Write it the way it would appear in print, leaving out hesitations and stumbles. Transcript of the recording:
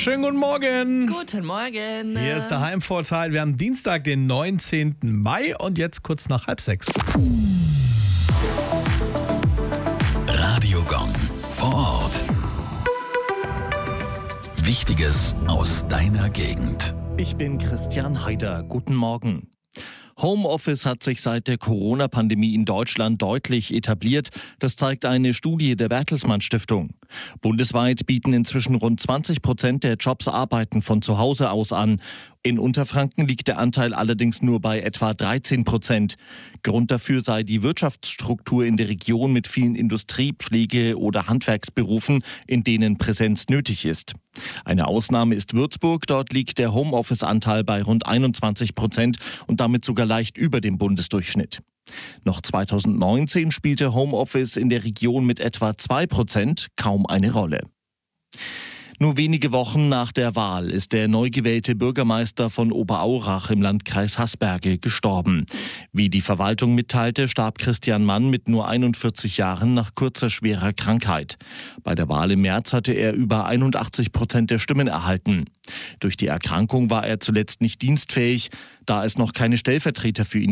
Schönen guten Morgen. Guten Morgen. Hier ist der Heimvorteil. Wir haben Dienstag, den 19. Mai und jetzt kurz nach 5:30. Radiogong vor Ort. Wichtiges aus deiner Gegend. Ich bin Christian Haider. Guten Morgen. Homeoffice hat sich seit der Corona-Pandemie in Deutschland deutlich etabliert. Das zeigt eine Studie der Bertelsmann Stiftung. Bundesweit bieten inzwischen rund 20% der Jobs Arbeiten von zu Hause aus an. In Unterfranken liegt der Anteil allerdings nur bei etwa 13%. Grund dafür sei die Wirtschaftsstruktur in der Region mit vielen Industrie-, Pflege- oder Handwerksberufen, in denen Präsenz nötig ist. Eine Ausnahme ist Würzburg. Dort liegt der Homeoffice-Anteil bei rund 21% und damit sogar leicht über dem Bundesdurchschnitt. Noch 2019 spielte Homeoffice in der Region mit etwa 2% kaum eine Rolle. Nur wenige Wochen nach der Wahl ist der neu gewählte Bürgermeister von Oberaurach im Landkreis Haßberge gestorben. Wie die Verwaltung mitteilte, starb Christian Mann mit nur 41 Jahren nach kurzer schwerer Krankheit. Bei der Wahl im März hatte er über 81% der Stimmen erhalten. Durch die Erkrankung war er zuletzt nicht dienstfähig, da es noch keine Stellvertreter für ihn